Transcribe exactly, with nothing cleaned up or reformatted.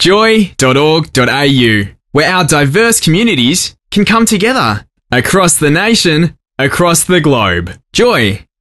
joy dot org dot a u, where our diverse communities can come together across the nation, across the globe. Joy.